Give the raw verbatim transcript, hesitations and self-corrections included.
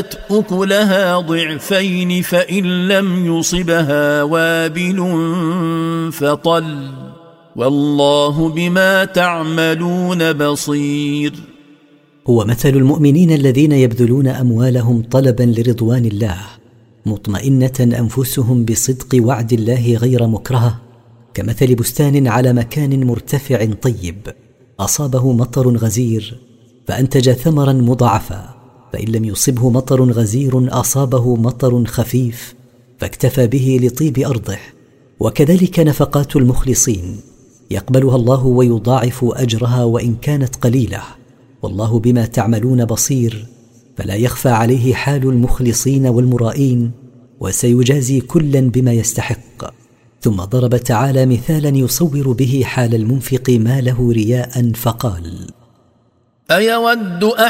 أكلها ضعفين فإن لم يصبها وابل فطل والله بما تعملون بصير. هو مثل المؤمنين الذين يبذلون أموالهم طلبا لرضوان الله مطمئنة أنفسهم بصدق وعد الله غير مكرهة، كمثل بستان على مكان مرتفع طيب أصابه مطر غزير فأنتج ثمرا مضاعفا، فإن لم يصبه مطر غزير أصابه مطر خفيف فاكتفى به لطيب أرضه. وكذلك نفقات المخلصين يقبلها الله ويضاعف أجرها وإن كانت قليلة، والله بما تعملون بصير، فلا يخفى عليه حال المخلصين والمرائين، وسيجازي كلا بما يستحق. ثم ضرب تعالى مثالا يصور به حال المنفق ما له رياء فقال: أيود